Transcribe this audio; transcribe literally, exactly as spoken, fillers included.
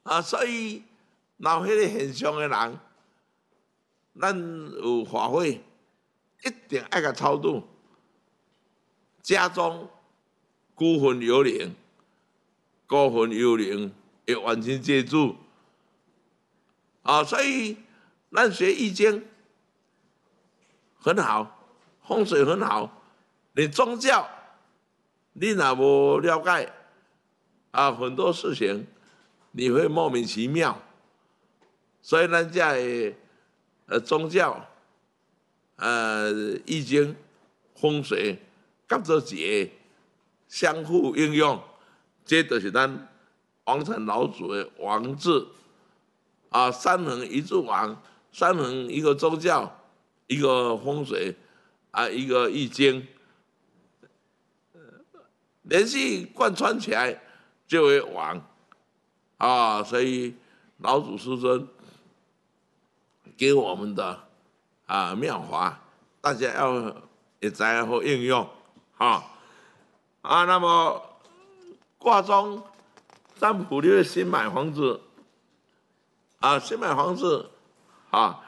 啊，所以若迄个现象的人，咱有法会，一定爱甲超度，家中孤魂幽灵、孤魂幽灵会完全接住。啊，所以咱学易经很好，风水很好，你宗教你若无了解啊，很多事情你会莫名其妙。所以咱家的呃宗教、呃易经、风水合做一个相互应用，这就是咱王禅老祖的王字。啊，三横一柱王，三横一个宗教，一个风水，啊，一个易经，连续贯穿起来就为王啊！所以老祖师尊给我们的啊妙法，大家要也知道好应用啊啊！那么卦中占卜六的新买房子。啊，新买房子，啊，